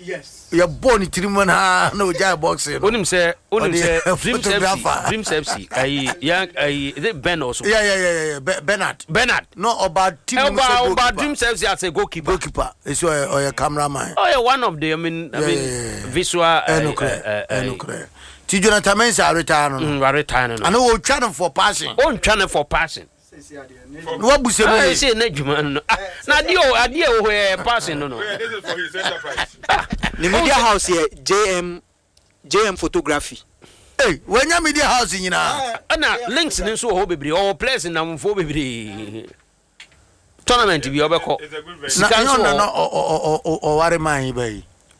Yes. You're born in Trimana, no jai boxing. Onim say Dreams FC. Is it Ben also? Yeah. Bernard. No, about team. About Dreams FC as a goalkeeper. It's your cameraman. Oh, yeah, one of the, I mean, visual. Jonathan Mensah retiring. I know we're trying for passing. What was I say, Nedman? Nadio, where passing, no. This is for his enterprise. The media house here, JM Photography. Hey, when your media house in Anna links in so hobby or place in them for baby tournament to be over. No, or what am I?